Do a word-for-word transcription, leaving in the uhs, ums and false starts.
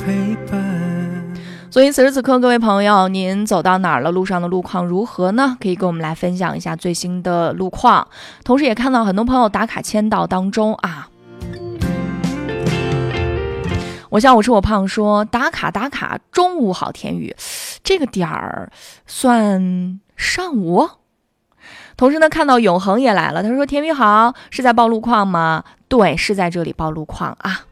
陪伴。 所以此时此刻，各位朋友，您走到哪儿了？路上的路况如何呢？可以跟我们来分享一下最新的路况。同时也看到很多朋友打卡签到当中啊。我想我是我胖说打卡打卡，中午好天宇，这个点儿算上午。同时呢，看到永恒也来了，他说天宇好，是在报路况吗？对，是在这里报路况啊。